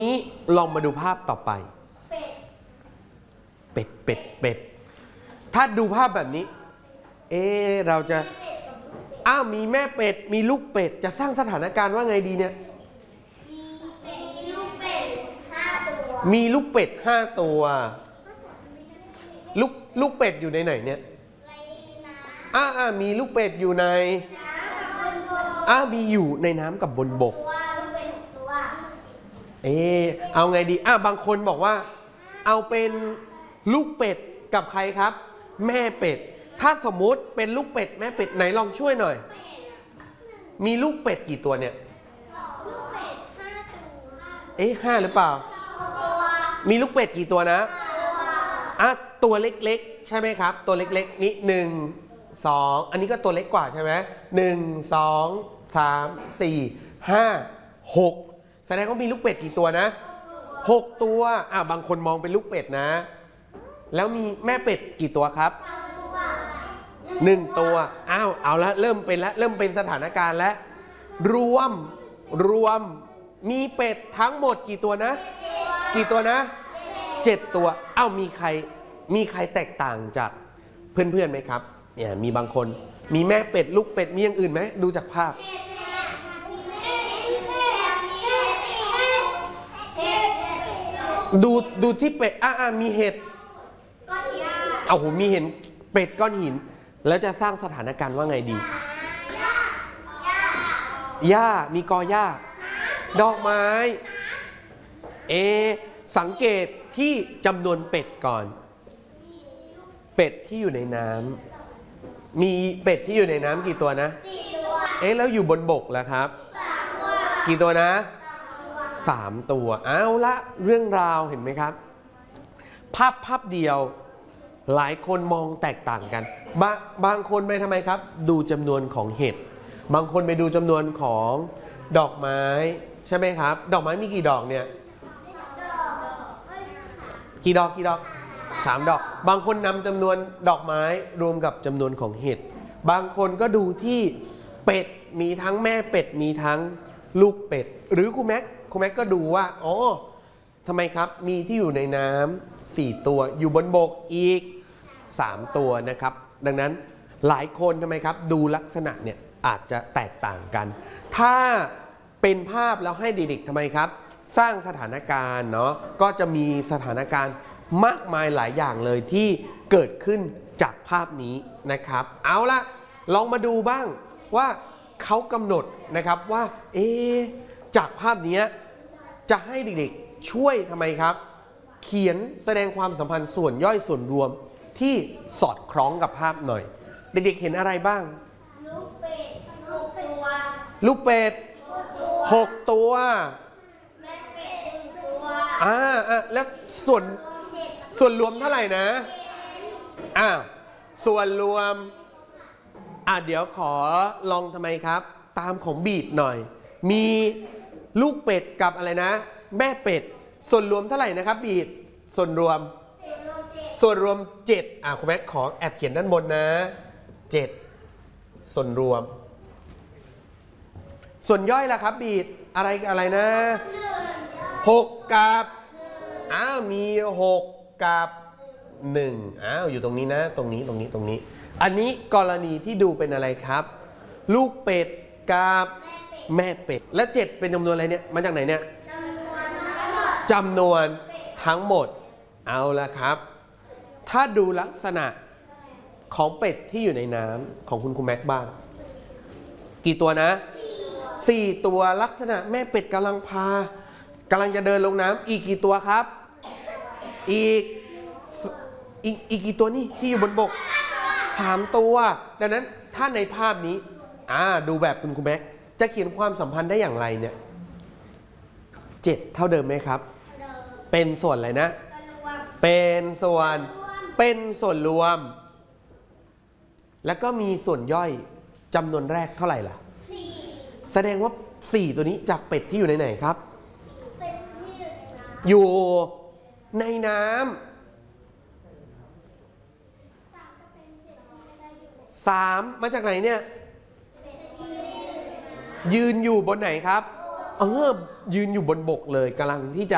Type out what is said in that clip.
นี้ลองมาดูภาพต่อไปเป็ดถ้าดูภาพแบบนี้เราจะมีแม่เป็ดมีลูกเป็ดจะสร้างสถานการณ์ว่าไงดีเนี่ยมีลูกเป็ด5 ตัวมีลูกเป็ด5 ตัวลูกเป็ดอยู่ในไหนเนี่ยมีลูกเป็ดอยู่ในมีอยู่ในน้ำกับบนบกเอาไงดีบางคนบอกว่าเอาเป็นลูกเป็ดกับใครครับแม่เป็ดถ้าสมมุติเป็นลูกเป็ดแม่เป็ดไหนลองช่วยหน่อยมีลูกเป็ดกี่ตัวเนี่ยลูกเป็ด5 ตัว 5หรือเปล่ามีลูกเป็ดกี่ตัวนะตัวเล็กๆใช่ไหมครับตัวเล็กๆนี่1 2อันนี้ก็ตัวเล็กกว่าใช่ไหม1 2 3 4 5 6แสดงว่ามีลูกเป็ดกี่ตัวนะ6 ตัวบางคนมองเป็นลูกเป็ดนะแล้วมีแม่เป็ดกี่ตัวครับ1 ตัวเอาละเริ่มเป็นสถานการณ์แล้วรวมมีเป็ดทั้งหมดกี่ตัวนะกี่ตัวนะ7 ตัวมีใครแตกต่างจากเพื่อนๆไหมครับเนี่ยมีบางคนมีแม่เป็ดลูกเป็ดมีอย่างอื่นไหมดูจากภาพดูที่เป็ดมีเห็ดมีเห็นเป็ดก้อนหินแล้วจะสร้างสถานการณ์ว่าไงดีหญ้ามีกอหญ้าดอกไม้สังเกตที่จำนวนเป็ดก่อนเป็ดที่อยู่ในน้ำมีเป็ดที่อยู่ในน้ำกี่ตัวนะแล้วอยู่บนบกแล้วครับกี่ตัวนะ3 ตัวเอาละเรื่องราวเห็นไหมครับภาพเดียวหลายคนมองแตกต่างกันบางคนไปทำไมครับดูจำนวนของเห็ดบางคนไปดูจำนวนของดอกไม้ใช่ไหมครับดอกไม้มีกี่ดอกเนี่ยกี่ดอก3 ดอกบางคนนำจำนวนดอกไม้รวมกับจำนวนของเห็ดบางคนก็ดูที่เป็ดมีทั้งแม่เป็ดมีทั้งลูกเป็ดหรือครูแม็กก็ดูว่าทำไมครับมีที่อยู่ในน้ำ4 ตัวอยู่บนบกอีก3 ตัวนะครับดังนั้นหลายคนทำไมครับดูลักษณะเนี่ยอาจจะแตกต่างกันถ้าเป็นภาพแล้วให้เด็กๆทำไมครับสร้างสถานการณ์เนาะก็จะมีสถานการณ์มากมายหลายอย่างเลยที่เกิดขึ้นจากภาพนี้นะครับเอาละลองมาดูบ้างว่าเขากำหนดนะครับว่าจากภาพนี้จะให้เด็กๆช่วยทำไมครับเขียนแสดงความสัมพันธ์ส่วนย่อยส่วนรวมที่สอดคล้องกับภาพหน่อยเด็กๆเห็นอะไรบ้างลูกเป็ด6 ตัวลูกเป็ด6 ตัวแม่เป็ด1 ตัวแล้วส่วนรวมเท่าไหร่นะส่วนรวมเดี๋ยวขอลองทำไมครับตามของบีดหน่อยมีลูกเป็ดกับอะไรนะแม่เป็ดส่วนรวมเท่าไหร่นะครับบีดส่วนรวม7คุณแม็กขอแอบเขียนด้านบนนะ7ส่วนรวมส่วนย่อยล่ะครับบีดอะไรนะ6 กับมี6 กับ1อยู่ตรงนี้นะตรงนี้อันนี้กรณีที่ดูเป็นอะไรครับลูกเป็ดกับแม่เป็ดและ7เป็นจำนวนอะไรเนี่ยมาจากไหนเนี่ยจำนวนทั้งหมดเอาละครับถ้าดูลักษณะของเป็ดที่อยู่ในน้ำของคุณครูแม็กบ้างกี่ตัวนะ4 ตัวลักษณะแม่เป็ดกำลังจะเดินลงน้ำอีกกี่ตัวครับอีกกี่ตัวนี่ที่อยู่บนบก3 ตัวดังนั้นถ้าในภาพนี้ดูแบบคุณครูแม็กจะเขียนความสัมพันธ์ได้อย่างไรเนี่ย7เท่าเดิมไหมครับเป็นส่วนอะไรนะเป็นส่วนรวมแล้วก็มีส่วนย่อยจำนวนแรกเท่าไหร่ล่ะแสดงว่า4 ตัวนี้จากเป็ดที่อยู่ในไหนครับอยู่ในน้ำ3มาจากไหนเนี่ยยืนอยู่บนไหนครับยืนอยู่บนบกเลยกำลังที่จะ